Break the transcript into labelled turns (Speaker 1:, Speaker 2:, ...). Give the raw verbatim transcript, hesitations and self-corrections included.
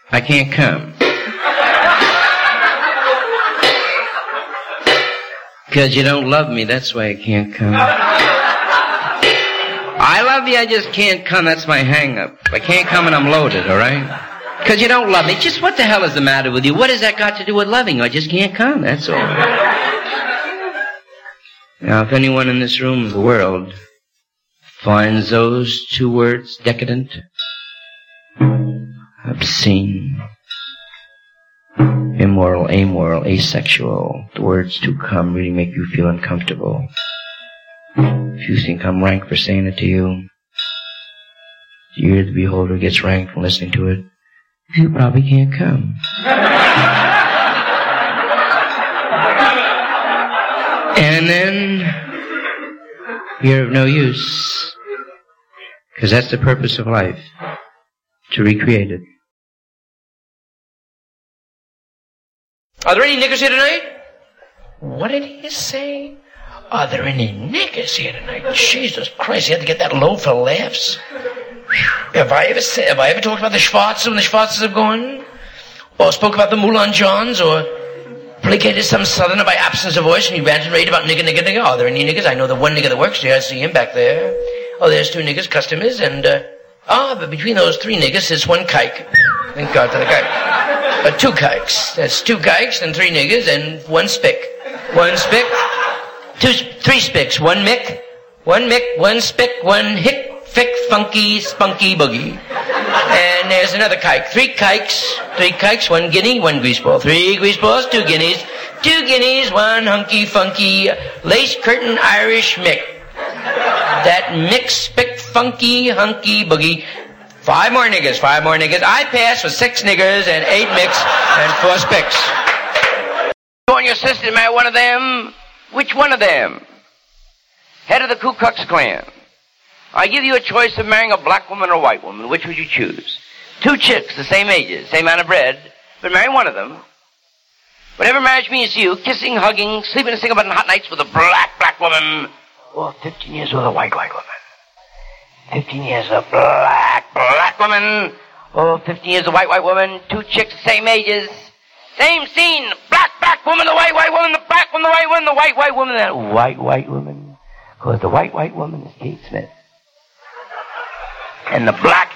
Speaker 1: I can't come. Because you don't love me, that's why I can't come. I love you, I just can't come, that's my hang-up. I can't come and I'm loaded, all right? Because you don't love me. Just what the hell is the matter with you? What has that got to do with loving you? I just can't come, that's all. Now, if anyone in this room of the world finds those two words decadent, obscene, immoral, amoral, asexual, the words to come really make you feel uncomfortable. If you think I'm rank for saying it to you, the ear of the beholder gets rank from listening to it, you probably can't come. And then you're of no use. Because that's the purpose of life, to recreate it. Are there any niggers here tonight? What did he say? Are there any niggers here tonight? Jesus Christ, he had to get that low for laughs. Have I ever said, have I ever talked about the Schwarzes when the Schwarzes have gone? Or spoke about the Moulin Johns? Or placated some southerner by absence of voice and you ranted and raved about nigger, nigger, nigger? Are there any niggers? I know the one nigger that works here. I see him back there. Oh, there's two niggers, customers, and, uh, ah, but between those three niggers there's one kike. Thank God for the kike. Uh, two kikes. That's two kikes and three niggers and one spick. One spick. Two, three spicks. One mick. One mick. One spick. One hick. Fick, funky, spunky, boogie. And there's another kike. Three kikes, three kikes, one guinea, one greaseball. Three greaseballs, two guineas, two guineas, one hunky, funky, lace curtain Irish mick. That mick, spick, funky, hunky, boogie. Five more niggers, five more niggers. I pass with six niggers and eight micks and four spicks. You want your sister to marry one of them? Which one of them? Head of the Ku Klux Klan. I give you a choice of marrying a black woman or a white woman. Which would you choose? Two chicks, the same ages, same amount of bread, but marry one of them. Whatever marriage means to you, kissing, hugging, sleeping in single bed on hot nights with a black, black woman, or fifteen years with a white, white woman. Fifteen years with a black, black woman, or fifteen years with a white, white woman. Two chicks, the same ages, same scene. Black, black woman, the white, white woman, the black woman, the white woman, the white, white woman, that white, white woman. Because the white, white woman is Kate Smith. And the black